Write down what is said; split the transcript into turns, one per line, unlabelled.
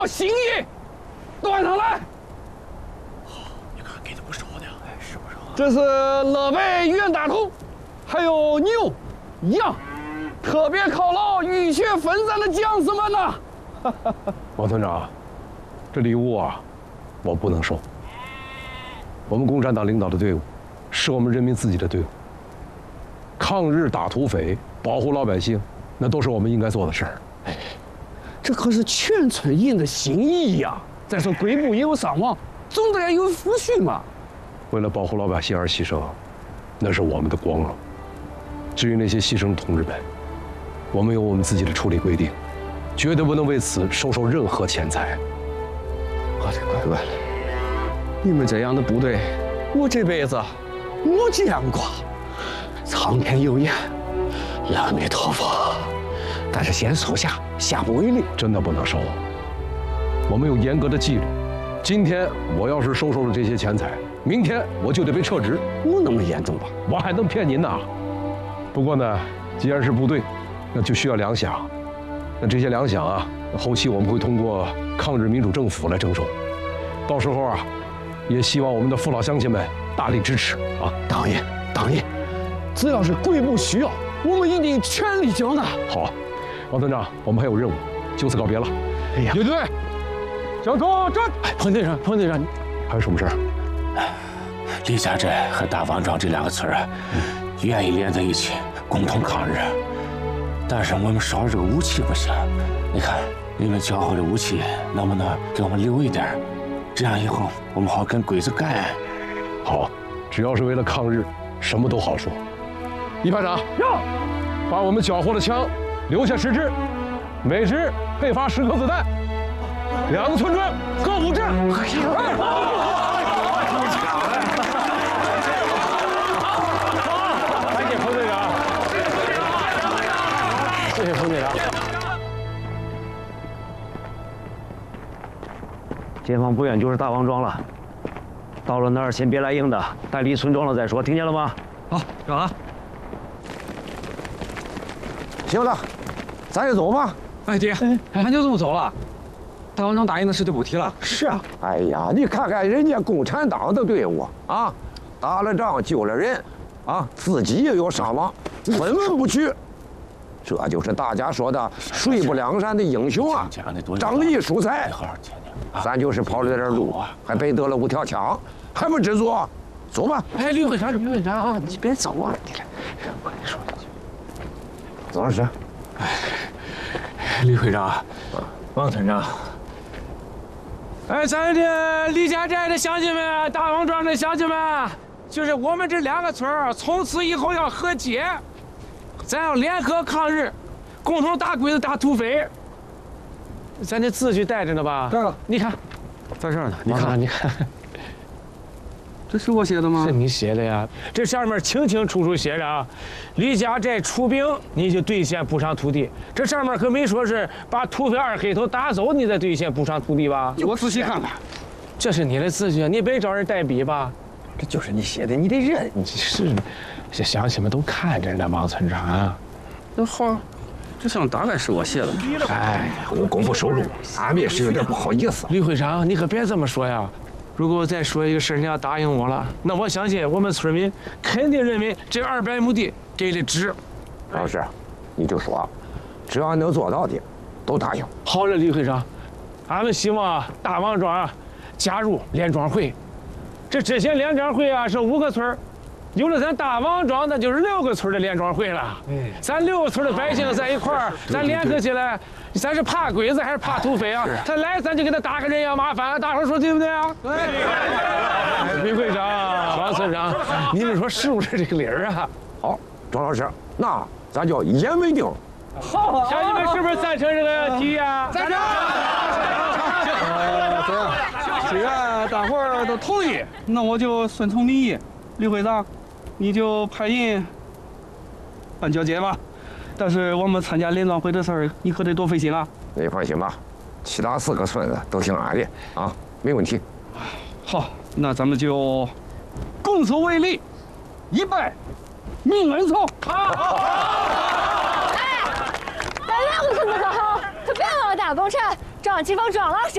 心意，端上来。
你看给的不少呢，哎，是不少。
这是乐北袁大头，还有牛、羊，特别犒劳浴血奋战的将士们呐。
王团长，这礼物啊，我不能收。我们共产党领导的队伍，是我们人民自己的队伍。抗日打土匪，保护老百姓，那都是我们应该做的事儿。
哎，这可是全村人的心意呀！再说贵部也有伤亡，总得要有抚恤嘛。
为了保护老百姓而牺牲，那是我们的光荣。至于那些牺牲的同志们，我们有我们自己的处理规定，绝对不能为此收受任何钱财。
我的乖乖，你们这样的部队，我这辈子没见过。苍天有眼，阿弥陀佛。但是先收下，下不为例。
真的不能收。我们有严格的纪律。今天我要是收受了这些钱财，明天我就得被撤职。
没那么严重吧？
我还能骗您呐？不过呢，既然是部队，那就需要粮饷。那这些粮饷啊，后期我们会通过抗日民主政府来征收。到时候啊，也希望我们的父老乡亲们大力支持啊！
当然，当然，只要是贵部需要，我们一定全力交纳。
好，王团长，我们还有任务，就此告别了。
哎呀，
刘队，向左转。
哎，彭队长，彭队长，
还有什么事儿？
李家寨和大王庄这两个村啊，愿意连在一起，共同抗日。但是我们少了这个武器不行。你看，你们交好的武器，能不能给我们留一点？这样以后我们好跟鬼子干。
好，只要是为了抗日，什么都好说。一排长，把我们缴获的枪留下10支，每支配发10颗子弹，2个村庄各5支。感谢彭队长，谢谢彭队长。
前方不远就是大王庄了，到了那儿先别来硬的，待离村庄了再说，听见了吗？
好，知道了。
行了，咱也走吧。
哎，爹，咱就这么走了。大王庄答应的事就不提了。
是啊。哎呀，你看看人家共产党的队伍啊，打了仗救了人，啊，自己也有伤亡，分文不取。这就是大家说的水泊梁山的英雄啊，仗义疏财。咱就是跑了点路，还被得了5条枪，还不知足。走吧。
哎，吕会长，吕会长啊，你别走啊！你看，我跟你说，
走上去。
哎，吕会长，王村长。
哎，咱这李家寨的乡亲们，大王庄的乡亲们，就是我们这2个村从此以后要和解，咱要联合抗日，共同打鬼子、打土匪。咱这字据带着呢吧？
带了。
你看，
在这儿呢。
你看，你看，
这是我写的吗？
是你写的呀。这上面清清楚楚写着啊，李家寨出兵，你就兑现补偿土地。这上面可没说是把土匪2黑头打走，你再兑现补偿土地吧？
我仔细看看，
这是你的字据，你别找人代笔吧？
这就是你写的，你得认。
你是，这乡亲们都看着呢，王村长啊。
那好。这像大概是我写的。
哎，我功夫收入，俺们也是有点不好意思。
吕会长，你可别这么说呀！如果我再说一个事，你要答应我了，那我相信我们村民肯定认为这200亩地给的值。
老师，你就说，只要能做到的，都答应。
好了，吕会长，俺们希望大王庄加入联庄会。这之前联庄会啊是5个村。有了咱大王庄，那就是6个村的联庄会了。咱6个村的百姓在一块儿，咱联合起来，咱是怕鬼子还是怕土匪啊？他来，咱就给他打个人仰马翻，大伙说对不对啊？对。吕会长、王村长，你们说是不是这个理儿啊？
好，庄老师，那咱就一言为定。
好，乡亲们是不是赞成这个提议啊？
赞成。这样，既然大伙儿都同意，那我就顺从你意。吕会长，你就派人办交接吧。但是我们参加联庄会的事儿，你可得多费心啊。
你放心吧，其他4个村子都听俺的啊，没问题。
好，那咱们就共同为力，一拜命恩仇。
哎，咱2个村子可好，可别忘了大功臣，撞地方撞老师。